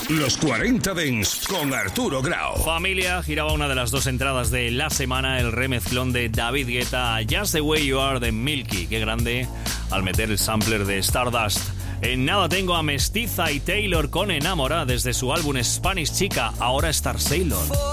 Los 40 Dents con Arturo Grau. Familia, giraba una de las dos entradas de la semana, el remezclón de David Guetta, Just the Way You Are de Milky. Qué grande al meter el sampler de Stardust. En nada tengo a Mestiza y Taylor con Enamora desde su álbum Spanish Chica, ahora Star Sailor.